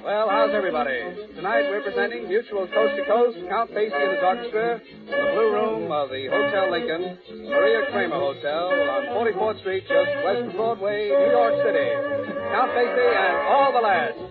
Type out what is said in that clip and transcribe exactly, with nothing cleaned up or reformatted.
Well, how's everybody? Tonight we're presenting Mutual Coast to Coast, Count Basie and his orchestra, in the Blue Room of the Hotel Lincoln, Maria Kramer Hotel on forty-fourth Street, just west of Broadway, New York City. Count Basie and all the lads.